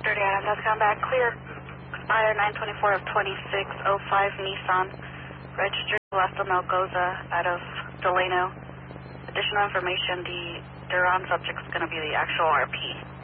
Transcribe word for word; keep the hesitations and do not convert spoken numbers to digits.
thirty Adam, that's come back clear. Expire nine twenty-four of twenty-six oh five Nissan. Registered Puesto Melgoza out of Delano. Additional information, the Duran subject is going to be the actual R P.